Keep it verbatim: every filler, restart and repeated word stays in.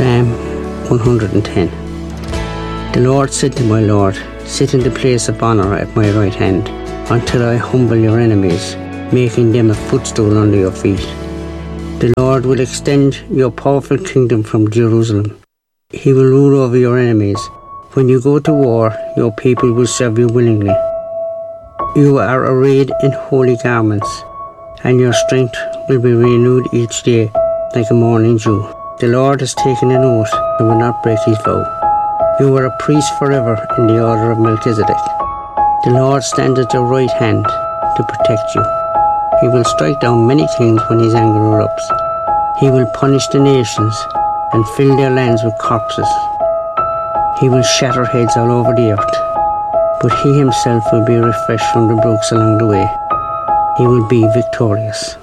Psalm one hundred ten. The Lord said to my Lord, sit in the place of honour at my right hand, until I humble your enemies, making them a footstool under your feet. The Lord will extend your powerful kingdom from Jerusalem. He will rule over your enemies. When you go to war, your people will serve you willingly. You are arrayed in holy garments, and your strength will be renewed each day like a morning dew. The Lord has taken an oath and will not break his vow. You are a priest forever in the order of Melchizedek. The Lord stands at your right hand to protect you. He will strike down many kings when his anger erupts. He will punish the nations and fill their lands with corpses. He will shatter heads all over the earth, but he himself will be refreshed from the brooks along the way. He will be victorious.